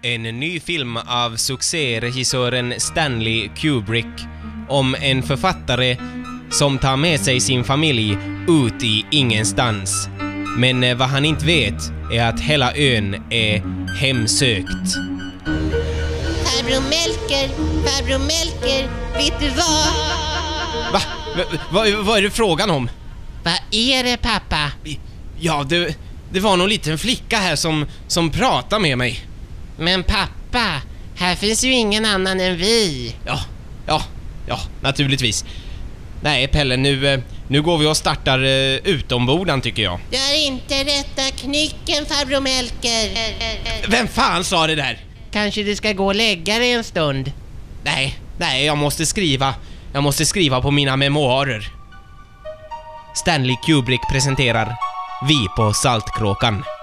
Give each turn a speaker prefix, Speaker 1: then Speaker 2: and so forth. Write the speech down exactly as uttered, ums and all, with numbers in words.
Speaker 1: En ny film av succéregissören Stanley Kubrick om en författare som tar med sig sin familj ut i ingenstans. Men vad han inte vet är att hela ön är hemsökt.
Speaker 2: Farbror Melker, farbror Melker, vet du vad?
Speaker 1: Va? Va, va? Vad är det frågan om?
Speaker 2: Vad är det, pappa?
Speaker 1: Ja, det, det var någon liten flicka här som, som pratade med mig.
Speaker 2: Men pappa, här finns ju ingen annan än vi.
Speaker 1: Ja, ja, ja, naturligtvis. Nej, Pelle, nu, nu går vi och startar uh, utombordan, tycker jag.
Speaker 2: Du har inte rätta knycken, farbror Melker.
Speaker 1: Vem fan sa det där?
Speaker 2: Kanske du ska gå och lägga dig en stund.
Speaker 1: Nej, nej, jag måste skriva. Jag måste skriva på mina memoarer. Stanley Kubrick presenterar Vi på Saltkråkan.